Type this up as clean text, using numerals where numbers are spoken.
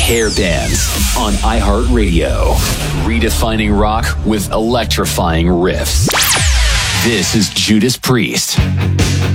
Hair Bands on iHeartRadio. Redefining rock with electrifying riffs. This is Judas Priest.